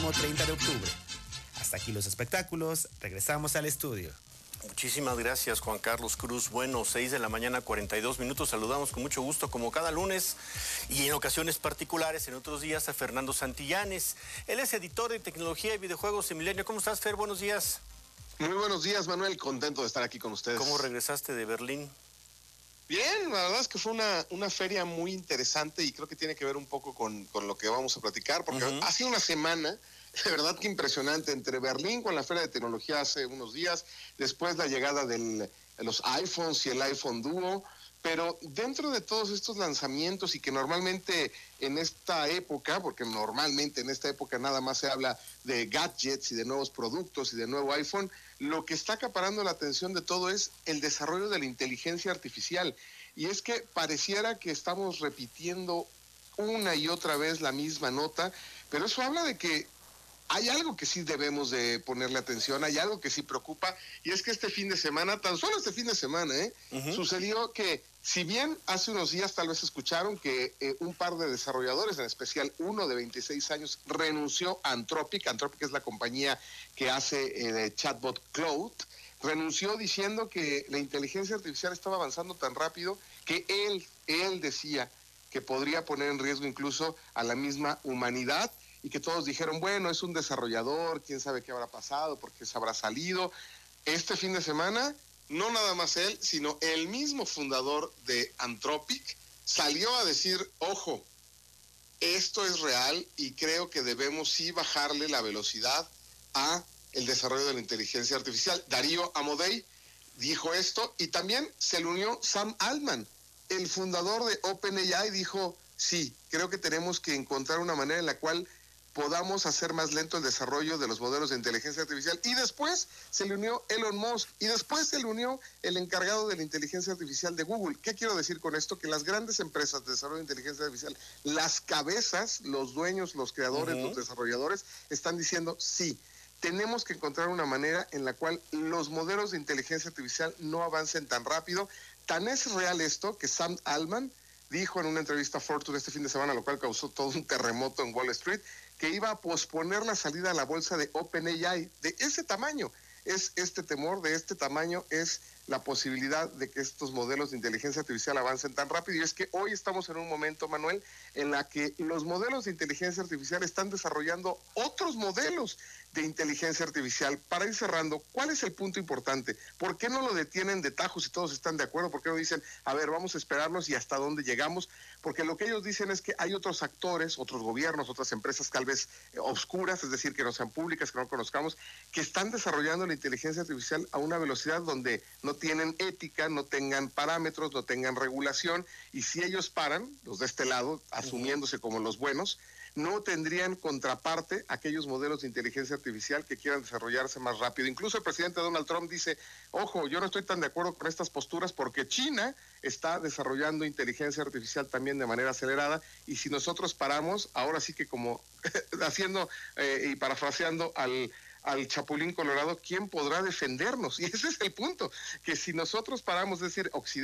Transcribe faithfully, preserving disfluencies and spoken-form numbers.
próximo treinta de octubre. Hasta aquí los espectáculos, regresamos al estudio. Muchísimas gracias, Juan Carlos Cruz. Bueno, seis de la mañana, cuarenta y dos minutos. Saludamos con mucho gusto, como cada lunes, y en ocasiones particulares, en otros días, a Fernando Santillanes. Él es editor de tecnología y videojuegos en Milenio. ¿Cómo estás, Fer? Buenos días. Muy buenos días, Manuel. Contento de estar aquí con ustedes. ¿Cómo regresaste de Berlín? Bien, la verdad es que fue una, una feria muy interesante y creo que tiene que ver un poco con, con lo que vamos a platicar, porque uh-huh. hace una semana, de verdad que impresionante, entre Berlín con la Feria de Tecnología hace unos días, después la llegada del, de los iPhones y el iPhone Duo, pero dentro de todos estos lanzamientos y que normalmente en esta época, porque normalmente en esta época nada más se habla de gadgets y de nuevos productos y de nuevo iPhone, lo que está acaparando la atención de todo es el desarrollo de la inteligencia artificial. Y es que pareciera que estamos repitiendo una y otra vez la misma nota, pero eso habla de que hay algo que sí debemos de ponerle atención, hay algo que sí preocupa, y es que este fin de semana, tan solo este fin de semana, ¿eh? Uh-huh. Sucedió que, si bien hace unos días tal vez escucharon que eh, un par de desarrolladores, en especial uno de veintiséis años, renunció a Anthropic. Anthropic es la compañía que hace el eh, chatbot Claude, renunció diciendo que la inteligencia artificial estaba avanzando tan rápido que él, él decía que podría poner en riesgo incluso a la misma humanidad, y que todos dijeron, bueno, es un desarrollador, quién sabe qué habrá pasado, por qué se habrá salido. Este fin de semana, no nada más él, sino el mismo fundador de Anthropic salió a decir, ojo, esto es real y creo que debemos sí bajarle la velocidad a el desarrollo de la inteligencia artificial. Darío Amodei dijo esto, y también se le unió Sam Altman, el fundador de OpenAI, dijo, sí, creo que tenemos que encontrar una manera en la cual podamos hacer más lento el desarrollo de los modelos de inteligencia artificial. Y después se le unió Elon Musk, y después se le unió el encargado de la inteligencia artificial de Google. ¿Qué quiero decir con esto? Que las grandes empresas de desarrollo de inteligencia artificial, las cabezas, los dueños, los creadores, uh-huh. los desarrolladores, están diciendo, sí, tenemos que encontrar una manera en la cual los modelos de inteligencia artificial no avancen tan rápido. Tan es real esto que Sam Altman dijo en una entrevista a Fortune este fin de semana, lo cual causó todo un terremoto en Wall Street, que iba a posponer la salida a la bolsa de OpenAI. De ese tamaño es este temor, de este tamaño es la posibilidad de que estos modelos de inteligencia artificial avancen tan rápido. Y es que hoy estamos en un momento, Manuel, en la que los modelos de inteligencia artificial están desarrollando otros modelos de inteligencia artificial. Para ir cerrando, ¿cuál es el punto importante? ¿Por qué no lo detienen de tajo si todos están de acuerdo? ¿Por qué no dicen, a ver, vamos a esperarnos y hasta dónde llegamos? Porque lo que ellos dicen es que hay otros actores, otros gobiernos, otras empresas tal vez eh, obscuras, es decir, que no sean públicas, que no conozcamos, que están desarrollando la inteligencia artificial a una velocidad donde no tienen ética, no tengan parámetros, no tengan regulación, y si ellos paran, los de este lado, asumiéndose como los buenos, no tendrían contraparte aquellos modelos de inteligencia artificial que quieran desarrollarse más rápido. Incluso el presidente Donald Trump dice, ojo, yo no estoy tan de acuerdo con estas posturas porque China está desarrollando inteligencia artificial también de manera acelerada, y si nosotros paramos, ahora sí que como haciendo eh, y parafraseando al al Chapulín Colorado, ¿quién podrá defendernos? Y ese es el punto, que si nosotros paramos, es decir, Occidente